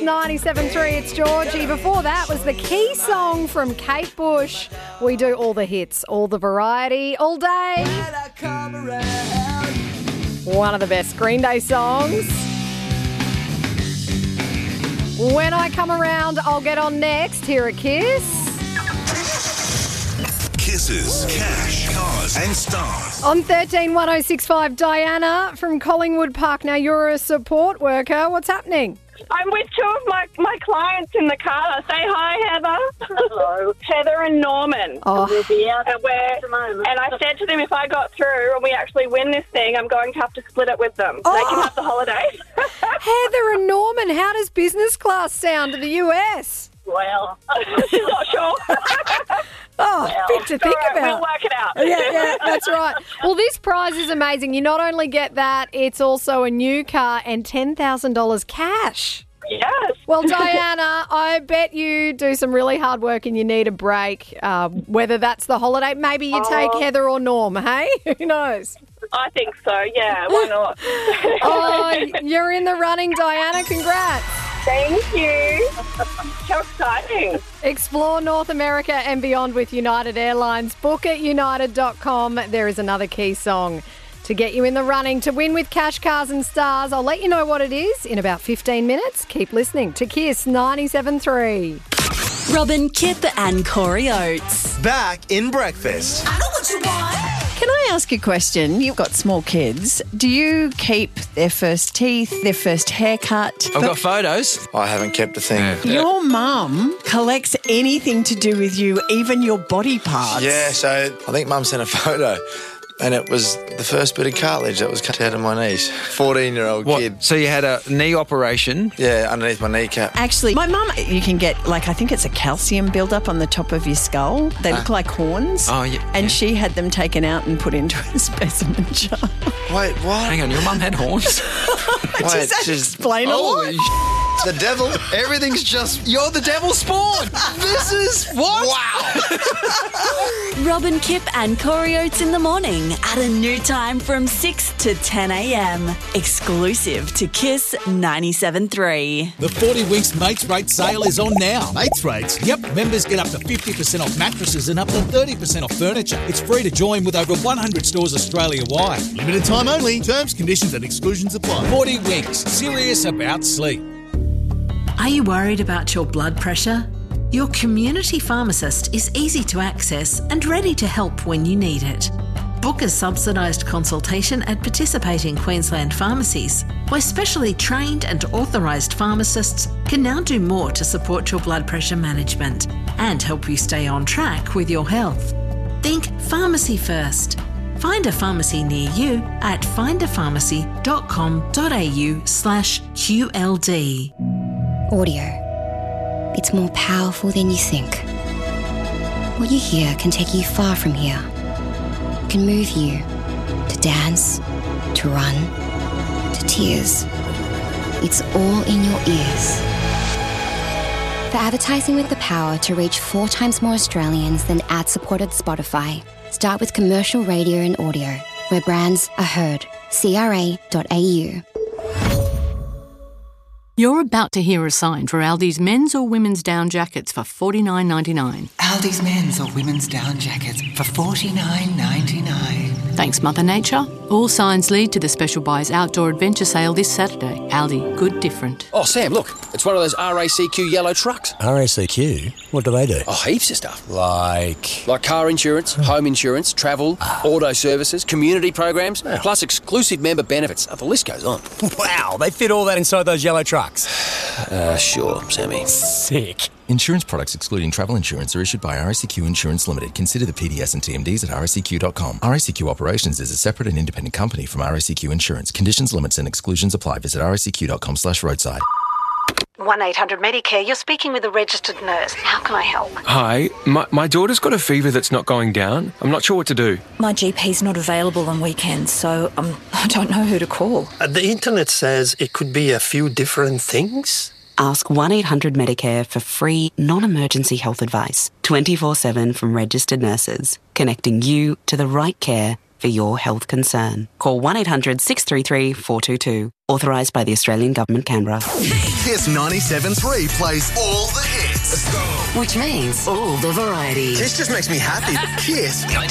97.3, it's Georgie. Before that was the Key song from Kate Bush. We do all the hits, all the variety, all day. One of the best Green Day songs. When I come around, I'll get on next here at Kiss. Kisses, cash, cars and stars. On 131065, Diana from Collingwood Park. Now, you're a support worker. What's happening? I'm with two of my clients in the car. Say hi, Heather. Hello. Heather and Norman. Oh. We'll be out and I said to them, if I got through and we actually win this thing, I'm going to have to split it with them. They can have the holidays. Heather and Norman, how does business class sound to the US? Well, she's not sure. Bit to think about. We'll work it out. Yeah, that's right. Well, this prize is amazing. You not only get that, it's also a new car and $10,000 cash. Yes. Well, Diana, I bet you do some really hard work and you need a break, whether that's the holiday. Maybe you take Heather or Norm, hey? Who knows? I think so, yeah. Why not? You're in the running, Diana. Congrats. Thank you. How exciting. Explore North America and beyond with United Airlines. Book at united.com. There is another key song to get you in the running to win with cash, cars and stars. I'll let you know what it is in about 15 minutes. Keep listening to Kiss 97.3. Robin, Kip and Corey Oates. Back in breakfast. I know what you want. Can I ask a question? You've got small kids. Do you keep their first teeth, their first haircut? I've got photos. I haven't kept a thing. Your mum collects anything to do with you, even your body parts. Yeah, so I think Mum sent a photo. And it was the first bit of cartilage that was cut out of my knees. 14-year-old kid. So you had a knee operation? Yeah, underneath my kneecap. Actually, my mum, you can get, I think it's a calcium buildup on the top of your skull. They look like horns. Oh, yeah. And she had them taken out and put into a specimen jar. Wait, what? Hang on, your mum had horns? Does that explain a lot? Holy The devil? Everything's just... You're the devil spawn! This is... What? Wow! Robin, Kip and Corey Oates in the morning at a new time from 6 to 10 a.m. Exclusive to Kiss 97.3. The 40 Winks Mates Rate sale is on now. Mates Rates? Yep. Members get up to 50% off mattresses and up to 30% off furniture. It's free to join with over 100 stores Australia-wide. Limited time only. Terms, conditions and exclusions apply. 40 Winks. Serious about sleep. Are you worried about your blood pressure? Your community pharmacist is easy to access and ready to help when you need it. Book a subsidised consultation at participating Queensland pharmacies, where specially trained and authorised pharmacists can now do more to support your blood pressure management and help you stay on track with your health. Think pharmacy first. Find a pharmacy near you at findapharmacy.com.au/QLD. Audio. It's more powerful than you think. What you hear can take you far from here. It can move you to dance, to run, to tears. It's all in your ears. For advertising with the power to reach 4 times more Australians than ad-supported Spotify, start with commercial radio and audio, where brands are heard. CRA.au. You're about to hear a sign for Aldi's men's or women's down jackets for $49.99. Aldi's men's or women's down jackets for $49.99. Thanks, Mother Nature. All signs lead to the Special Buys Outdoor Adventure Sale this Saturday. Aldi, good different. Oh, Sam, look. It's one of those RACQ yellow trucks. RACQ? What do they do? Oh, heaps of stuff. Like car insurance, home insurance, travel, auto services, community programs, plus exclusive member benefits. Oh, the list goes on. Wow, they fit all that inside those yellow trucks. Sure, Sammy. Sick. Insurance products excluding travel insurance are issued by RACQ Insurance Limited. Consider the PDS and TMDs at RACQ.com. RACQ Operations is a separate and independent company from RACQ Insurance. Conditions, limits and exclusions apply. Visit RACQ.com/roadside. 1-800-Medicare, you're speaking with a registered nurse. How can I help? Hi, my daughter's got a fever that's not going down. I'm not sure what to do. My GP's not available on weekends, so I don't know who to call. The internet says it could be a few different things. Ask 1-800-Medicare for free, non-emergency health advice, 24/7 from registered nurses, connecting you to the right care for your health concern. Call 1800 633 422. Authorised by the Australian Government, Canberra. Kiss 97.3 plays all the hits. Let's go. Which means all the variety. This just makes me happy. Kiss.